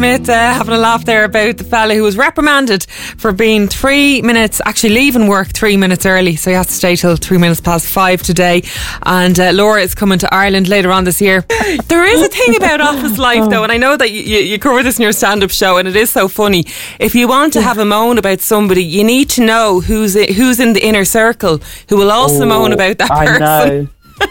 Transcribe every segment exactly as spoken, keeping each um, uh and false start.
Mit uh, having a laugh there about the fella who was reprimanded for being three minutes, actually leaving work three minutes early, so he has to stay till three minutes past five today. And uh, Laura is coming to Ireland later on this year. There is a thing about office life though, and I know that you, you, you cover this in your stand-up show, and it is so funny. If you want to have a moan about somebody, you need to know who's it, who's in the inner circle who will also oh, moan about that person. I know.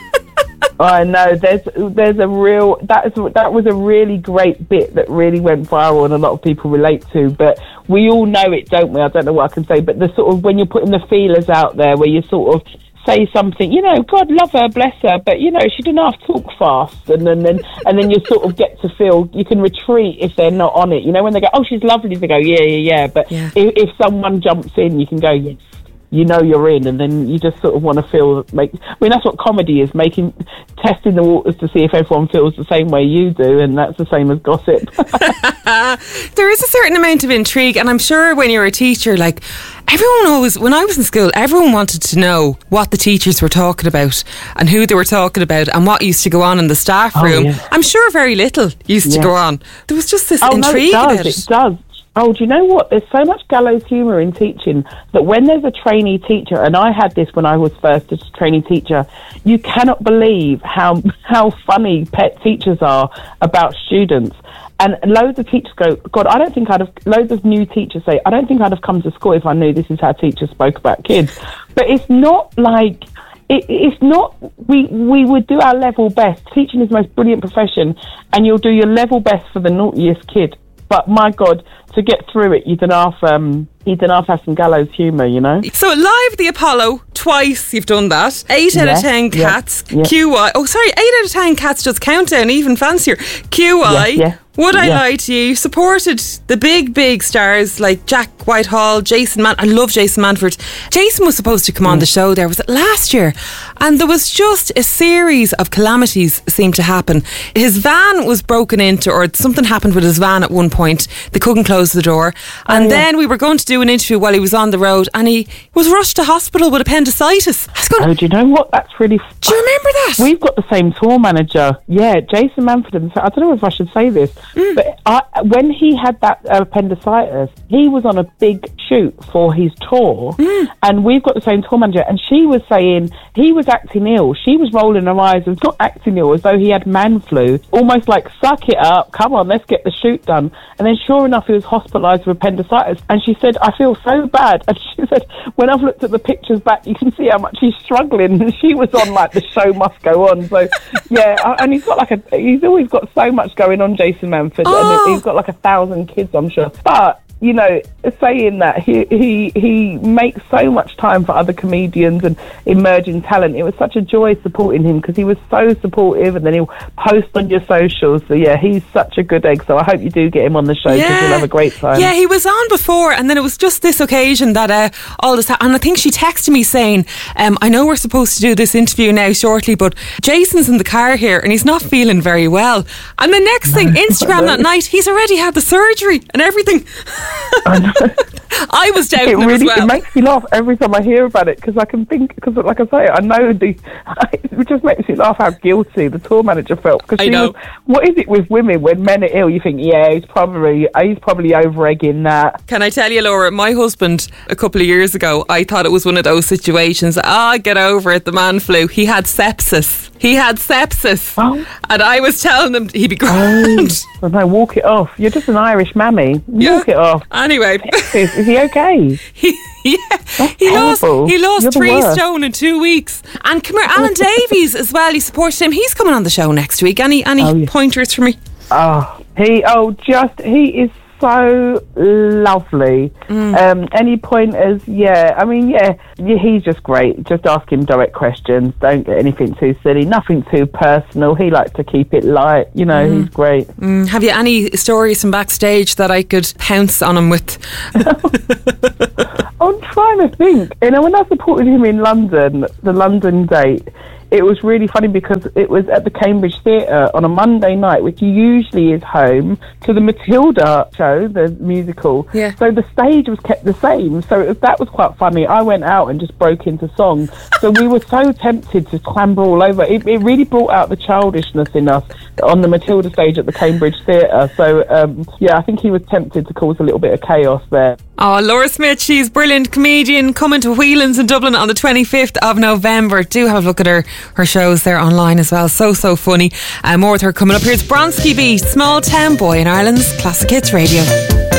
I know. There's there's a real that is that was a really great bit that really went viral and a lot of people relate to. But we all know it, don't we? I don't know what I can say, but the sort of when you're putting the feelers out there, where you sort of say something, you know, God love her, bless her, but you know she didn't have to talk fast, and then and, and then you sort of get to feel you can retreat if they're not on it. You know, when they go, oh, she's lovely, they go, yeah, yeah, yeah. But yeah. If, if someone jumps in, you can go, yes. You know you're in, and then you just sort of want to feel make. I mean, that's what comedy is: making, testing the waters to see if everyone feels the same way you do, and that's the same as gossip. There is a certain amount of intrigue, and I'm sure when you're a teacher, like everyone always, when I was in school, everyone wanted to know what the teachers were talking about and who they were talking about and what used to go on in the staff oh, room. Yeah. I'm sure very little used yeah. to go on. There was just this oh, intrigue no, it does, about it. It does. Oh, do you know what? There's so much gallows humour in teaching that when there's a trainee teacher, and I had this when I was first a trainee teacher, you cannot believe how how funny pet teachers are about students. And loads of teachers go, God, I don't think I'd have, loads of new teachers say, I don't think I'd have come to school if I knew this is how teachers spoke about kids. But it's not like... It, it's not, we, we would do our level best. Teaching is the most brilliant profession, and you'll do your level best for the naughtiest kid. But my God, to get through it, you don't have, um, you don't have to have some gallows humour, you know? So live the Apollo, twice you've done that. Eight yeah, out of ten cats, yeah, yeah. Q I. Oh, sorry, eight out of ten cats does countdown, even fancier. Q I. Yeah, yeah. Would I yeah. lie to you? You supported the big, big stars like Jack Whitehall, Jason Man. I love Jason Manford. Jason was supposed to come on mm. the show there, was it last year? And there was just a series of calamities seemed to happen. His van was broken into, or something happened with his van at one point. They couldn't close the door. And oh, yeah. then we were going to do an interview while he was on the road, and he was rushed to hospital with appendicitis. I was going, oh, do you know what? That's really... F- do you remember that? We've got the same tour manager. Yeah, Jason Manford. I don't know if I should say this, mm. but I, when he had that appendicitis, he was on a big shoot for his tour, mm. and we've got the same tour manager, and she was saying he was acting ill. She was rolling her eyes and not acting ill, as though he had man flu, almost like, suck it up, come on, let's get the shoot done. And then sure enough, he was hospitalised with appendicitis, and she said, I feel so bad. And she said, when I've looked at the pictures back, you can see how much he's struggling. And she was on like, the show must go on. So yeah, and he's got like a, he's always got so much going on, Jason Manford. Oh. And he's got like a thousand kids, I'm sure. But you know, saying that, he he he makes so much time for other comedians and emerging talent. It was such a joy supporting him because he was so supportive, and then he'll post on your socials. So yeah, he's such a good egg. So I hope you do get him on the show because yeah. you'll have a great time. Yeah, he was on before, and then it was just this occasion that uh, all this happened. And I think she texted me saying, um, I know we're supposed to do this interview now shortly, but Jason's in the car here and he's not feeling very well. And the next thing, Instagram that night, he's already had the surgery and everything. I know. I was doubting it really, as well. It makes me laugh every time I hear about it because I can think, because like I say, I know the, it just makes me laugh how guilty the tour manager felt. Because I she know. Was, what is it with women when men are ill? You think, yeah, he's probably he's probably over egging that. Can I tell you, Laura, my husband a couple of years ago, I thought it was one of those situations. Ah, oh, get over it, the man flu. He had sepsis. He had sepsis, oh. and I was telling him he'd be grand. Oh, no, walk it off. You're just an Irish mammy. Yeah. Walk it off. Anyway, is, is he okay? He, yeah, That's he lost. terrible. He lost You're the three worst. stone in two weeks. And come here, Alan Davies as well. He supported him. He's coming on the show next week. Any any Oh, yeah. pointers for me? Oh, he oh just he is so lovely. Mm. Um, any pointers? Yeah, I mean, yeah, yeah, he's just great. Just ask him direct questions. Don't get anything too silly. Nothing too personal. He likes to keep it light. You know, mm. he's great. Mm. Have you any stories from backstage that I could pounce on him with? I'm trying to think. You know, when I supported him in London, the London date, it was really funny because it was at the Cambridge Theatre on a Monday night, which usually is home to the Matilda show, the musical. Yeah. So the stage was kept the same. So it was, that was quite funny. I went out and just broke into song. So we were so tempted to clamber all over. It, it really brought out the childishness in us on the Matilda stage at the Cambridge Theatre. So, um, yeah, I think he was tempted to cause a little bit of chaos there. Oh, Laura Smith, she's a brilliant comedian, coming to Whelan's in Dublin on the twenty-fifth of November. Do have a look at her her shows there online as well. So, so funny. Uh, more with her coming up. Here's Bronski Beat, Small Town Boy in Ireland's Classic Hits Radio.